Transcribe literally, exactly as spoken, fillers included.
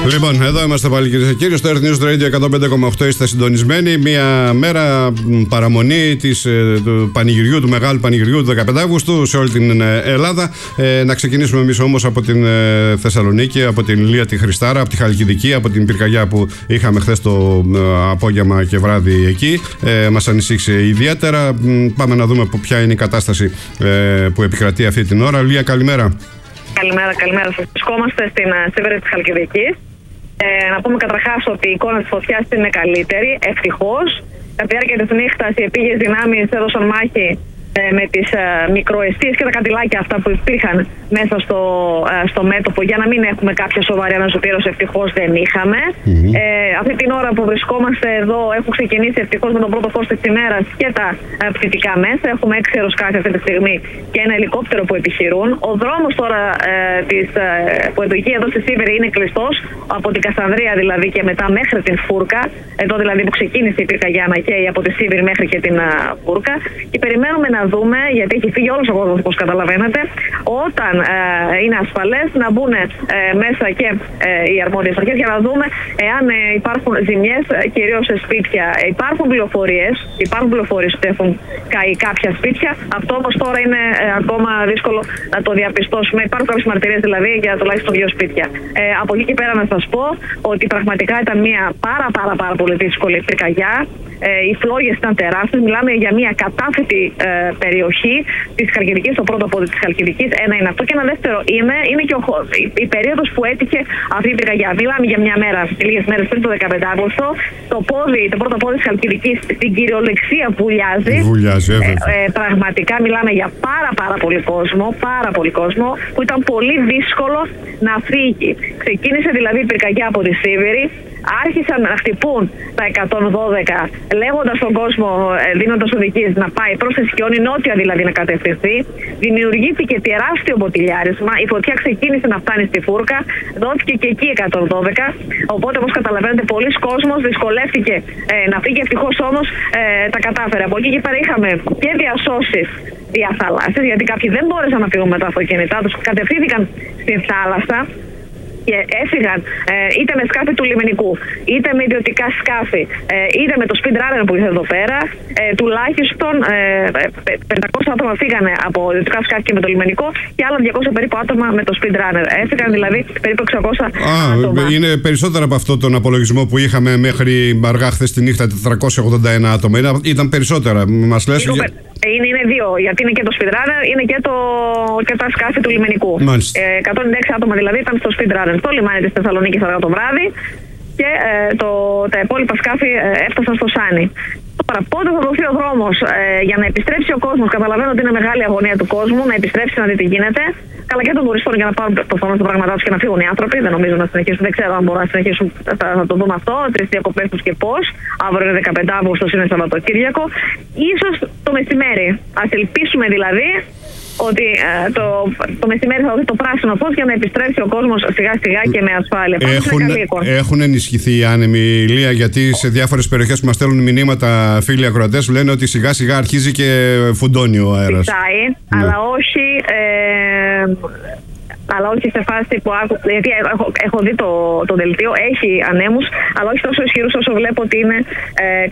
Λοιπόν, εδώ είμαστε πάλι, κυρίες και κύριοι, στο Earth News Radio εκατόν πέντε κόμμα οκτώ. Είστε συντονισμένοι. Μια μέρα παραμονή της, του πανηγυριού, του μεγάλου πανηγυριού του δεκαπέντε Αυγούστου σε όλη την Ελλάδα. Ε, να ξεκινήσουμε εμείς όμως από την ε, Θεσσαλονίκη, από την Λία τη Χριστάρα, από τη Χαλκιδική, από την πυρκαγιά που είχαμε χθες το ε, απόγευμα και βράδυ εκεί. Ε, μας ανησύχησε ιδιαίτερα. Πάμε να δούμε ποια είναι η κατάσταση ε, που επικρατεί αυτή την ώρα. Λία, καλημέρα. Καλημέρα, καλημέρα σας. Βρισκόμαστε στην Σίβηρη της Χαλκιδικής. Ε, να πούμε καταρχάς ότι η εικόνα της φωτιάς είναι καλύτερη, ευτυχώς. Κατά τη διάρκεια της νύχτας οι επίγειες δυνάμεις έδωσαν μάχη ε, με τις ε, μικροαιστείες και τα καντιλάκια αυτά που υπήρχαν μέσα στο, ε, στο μέτωπο, για να μην έχουμε κάποια σοβαρή αναζωπήρωση. Ευτυχώς δεν είχαμε. Mm-hmm. Ε, αυτή την ώρα που βρισκόμαστε εδώ έχουν ξεκινήσει ευτυχώς με τον πρώτο φως της ημέρας και τα ε, πτυτικά μέσα. Έχουμε έξι αεροσκάφη αυτή τη στιγμή και ένα ελικόπτερο που επιχειρούν. Ο δρόμος τώρα ε, της, ε, που εκεί εδώ στη Σίβηρη είναι κλειστός, από την Κασανδρία δηλαδή και μετά μέχρι την Φούρκα. Εδώ δηλαδή που ξεκίνησε η πυρκαγιά να καίει από τη Σίβηρη μέχρι και την uh, Φούρκα. Και περιμένουμε να δούμε, γιατί έχει φύγει όλος ο κόσμος όπως καταλαβαίνετε, όταν uh, είναι ασφαλές να μπουν uh, μέσα και uh, οι αρμόδιες αρχές για να δούμε εάν uh, υπάρχουν ζημιές, uh, κυρίως σε σπίτια. Υπάρχουν πληροφορίες, υπάρχουν πληροφορίες ότι έχουν καεί κάποια σπίτια. Αυτό όμως τώρα είναι uh, ακόμα δύσκολο να το διαπιστώσουμε. Υπάρχουν κάποιες μαρτυρίες δηλαδή για τουλάχιστον δύο σπίτια. Uh, από εκεί και πέρα να σας πω ότι πραγματικά ήταν μια πάρα πάρα πάρα πολύ δύσκολη πυρκαγιά. Ε, οι φλόγες ήταν τεράστιες. Μιλάμε για μια κατάφυτη ε, περιοχή της Χαλκιδικής, το πρώτο πόδι της Χαλκιδικής. Ένα είναι αυτό. Και ένα δεύτερο είναι, είναι και ο, η, η περίοδος που έτυχε αυτή η πυρκαγιά. Μιλάμε για μια μέρα, λίγες μέρες πριν το δεκαπέντε Αυγούστου. Το πόδι, το πρώτο πόδι της Χαλκιδικής στην κυριολεξία βουλιάζει. Βουλιάζει, ε, ε, πραγματικά μιλάμε για πάρα πάρα πολύ κόσμο, πάρα πολύ κόσμο, που ήταν πολύ δύσκολο να φύγει. Ξεκίνησε δηλαδή η πυρκαγιά από τη Σίβηρη. Άρχισαν να χτυπούν τα εκατόν δώδεκα, λέγοντας στον κόσμο, δίνοντας οδηγίες να πάει προς τη Σκιώνη, νότια δηλαδή να κατευθυνθεί. Δημιουργήθηκε τεράστιο μποτιλιάρισμα. Η φωτιά ξεκίνησε να φτάνει στη Φούρκα, δόθηκε και εκεί εκατόν δώδεκα. Οπότε, όπως καταλαβαίνετε, πολλοί κόσμος δυσκολεύτηκε ε, να φύγει. Ευτυχώς όμως ε, τα κατάφερε. Από εκεί και πέρα είχαμε και διασώσεις διαθαλάσσιες, γιατί κάποιοι δεν μπόρεσαν να φύγουν με τα αυτοκίνητά τους, κατευθύνθηκαν στην θάλασσα και έφυγαν ε, είτε με σκάφη του λιμενικού, είτε με ιδιωτικά σκάφη, ε, είτε με το speed runner που ήρθε εδώ πέρα. Ε, τουλάχιστον ε, πεντακόσια άτομα φύγανε από ιδιωτικά σκάφη και με το λιμενικό και άλλα διακόσια περίπου άτομα με το speed runner. Έφυγαν δηλαδή περίπου εξακόσια Α, άτομα. Είναι περισσότερα από αυτό τον απολογισμό που είχαμε μέχρι αργά χθες τη νύχτα, τετρακόσια ογδόντα ένα άτομα. Ήταν περισσότερα. Μας λες, είναι, είναι, είναι δύο, γιατί είναι και το speed runner, είναι και, το, και τα σκάφη του λιμενικού. Ε, εκατόν ενενήντα έξι άτομα δηλαδή ήταν στο speed runner στο λιμάνι της Θεσσαλονίκης αργά το βράδυ και ε, το, τα υπόλοιπα σκάφη ε, έφτασαν στο Σάνι. Τώρα, πότε θα δοθεί ο δρόμος ε, για να επιστρέψει ο κόσμος? Καταλαβαίνω ότι είναι μεγάλη αγωνία του κόσμου να επιστρέψει να δει τι γίνεται, καλά και των τουριστών για να πάρουν προφανώς τα πράγματά τους και να φύγουν οι άνθρωποι. Δεν νομίζω να συνεχίσουν, δεν ξέρω αν μπορούν να συνεχίσουν, θα, θα το δούμε αυτό. Τρεις διακοπές τους και πώς. Αύριο είναι δεκαπέντε Αυγούστου, είναι Σαββατοκύριακο. Ίσως το μεσημέρι. Ας ελπίσουμε δηλαδή ότι ε, το, το μεσημέρι θα δώσει το πράσινο φως για να επιστρέψει ο κόσμος σιγά σιγά και με ασφάλεια. Έχουν, έχουν ενισχυθεί οι άνεμοι, Λία, γιατί σε διάφορες περιοχές που μας στέλνουν μηνύματα φίλοι ακροατές λένε ότι σιγά σιγά αρχίζει και φουντώνει ο αέρας. Φυσάει, ναι. Αλλά όχι... Ε, αλλά όχι σε φάση που άκου, γιατί έχω, έχω δει το, το δελτίο, έχει ανέμους, αλλά όχι τόσο ισχυρούς όσο βλέπω ότι είναι ε,